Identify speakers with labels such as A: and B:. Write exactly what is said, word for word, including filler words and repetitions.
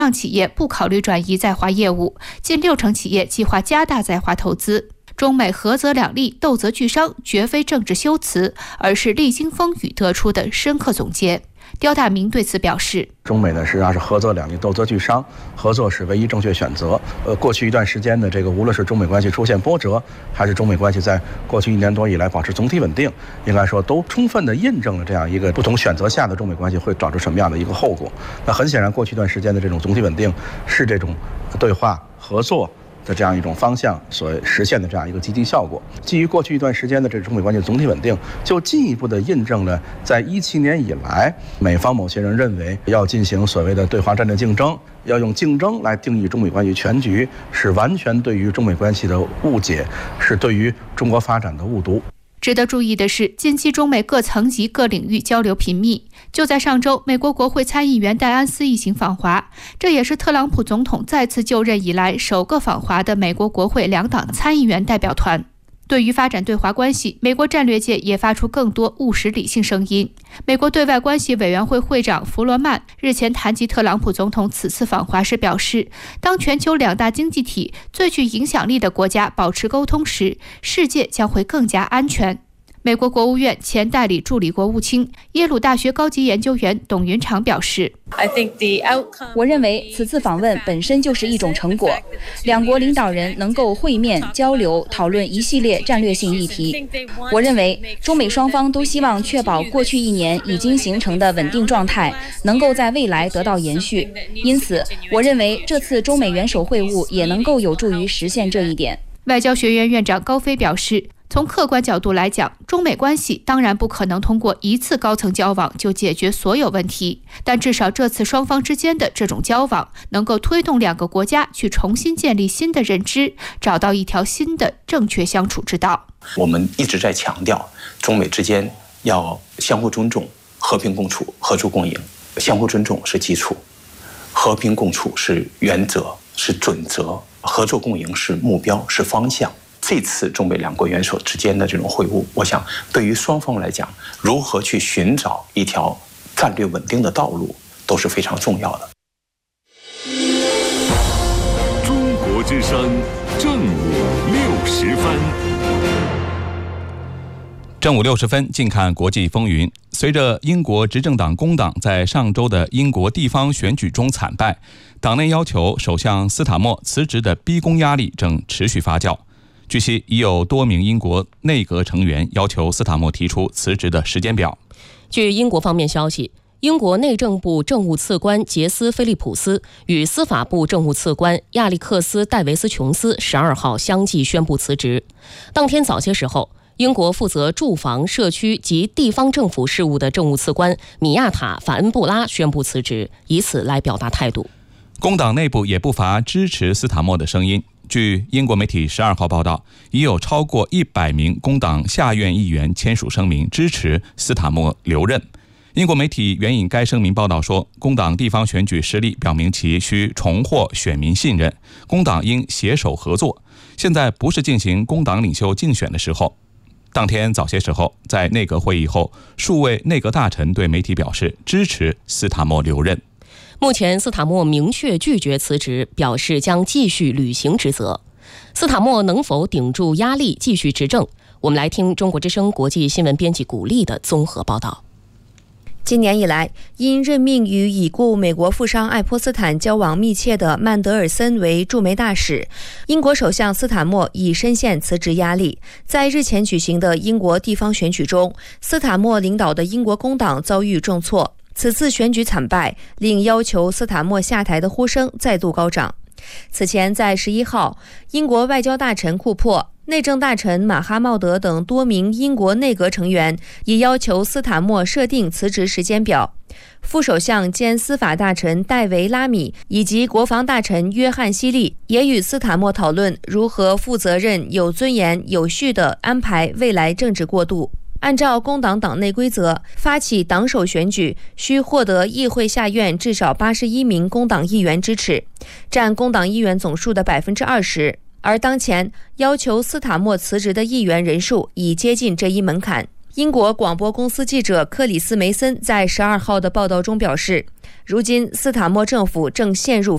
A: 让企业不考虑转移在华业务，近六成企业计划加大在华投资。中美合则两利，斗则俱伤，绝非政治修辞，而是历经风雨得出的深刻总结。刁大明对此表示，
B: 中美呢实际上是合则两利，斗则俱伤，合作是唯一正确选择。呃，过去一段时间的这个，无论是中美关系出现波折，还是中美关系在过去一年多以来保持总体稳定，应该说都充分的印证了这样一个不同选择下的中美关系会导致什么样的一个后果。那很显然，过去一段时间的这种总体稳定是这种对话合作的这样一种方向所实现的这样一个积极效果。基于过去一段时间的这中美关系总体稳定，就进一步的印证了在一七年以来，美方某些人认为要进行所谓的对华战略竞争，要用竞争来定义中美关系全局，是完全对于中美关系的误解，是对于中国发展的误读。
A: 值得注意的是，近期中美各层级各领域交流频密。就在上周，美国国会参议员戴安斯一行访华，这也是特朗普总统再次就任以来首个访华的美国国会两党参议员代表团。对于发展对华关系，美国战略界也发出更多务实理性声音。美国对外关系委员会会长弗罗曼日前谈及特朗普总统此次访华时表示，当全球两大经济体最具影响力的国家保持沟通时，世界将会更加安全。美国国务院前代理助理国务卿、耶鲁大学高级研究员董云长表示，
C: 我认为此次访问本身就是一种成果，两国领导人能够会面交流讨论一系列战略性议题。我认为中美双方都希望确保过去一年已经形成的稳定状态能够在未来得到延续，因此我认为这次中美元首会晤也能够有助于实现这一点。
A: 外交学院院长高飞表示，从客观角度来讲，中美关系当然不可能通过一次高层交往就解决所有问题，但至少这次双方之间的这种交往能够推动两个国家去重新建立新的认知，找到一条新的正确相处之道。
D: 我们一直在强调，中美之间要相互尊重、和平共处、合作共赢。相互尊重是基础，和平共处是原则、是准则，合作共赢是目标、是方向。这次中美两国元首之间的这种会晤，我想对于双方来讲，如何去寻找一条战略稳定的道路都是非常重要的。
E: 中国之声正午六时分，
F: 正午六十分，近看国际风云。随着英国执政党工党在上周的英国地方选举中惨败，党内要求首相斯塔默辞职的逼宫压力正持续发酵。据悉，已有多名英国内阁成员要求斯塔默提出辞职的时间表。
G: 据英国方面消息，英国内政部政务次官杰斯·菲利普斯与司法部政务次官亚历克斯·戴维斯·琼斯十二号相继宣布辞职。当天早些时候，英国负责住房、社区及地方政府事务的政务次官米亚塔·法恩布拉宣布辞职，以此来表达态度。
F: 工党内部也不乏支持斯塔默的声音。据英国媒体十二号报道，已有超过一百名工党下院议员签署声明支持斯塔默留任。英国媒体援引该声明报道说，工党地方选举失利表明其需重获选民信任，工党应携手合作。现在不是进行工党领袖竞选的时候。当天早些时候，在内阁会议后，数位内阁大臣对媒体表示支持斯塔默留任。
G: 目前斯塔默明确拒绝辞职，表示将继续履行职责。斯塔默能否顶住压力继续执政？我们来听中国之声国际新闻编辑古丽的综合报道。
H: 今年以来，因任命与已故美国富商爱泼斯坦交往密切的曼德尔森为驻美大使，英国首相斯塔默已深陷辞职压力。在日前举行的英国地方选举中，斯塔默领导的英国工党遭遇重挫，此次选举惨败，令要求斯塔默下台的呼声再度高涨。此前在十一号，英国外交大臣库珀、内政大臣马哈茂德等多名英国内阁成员已要求斯塔默设定辞职时间表。副首相兼司法大臣戴维·拉米以及国防大臣约翰·希利也与斯塔默讨论如何负责任、有尊严、有序地安排未来政治过渡。按照工党党内规则，发起党首选举需获得议会下院至少八十一名工党议员支持，占工党议员总数的百分之二十。而当前要求斯塔默辞职的议员人数已接近这一门槛。英国广播公司记者克里斯·梅森在十二号的报道中表示，如今斯塔默政府正陷入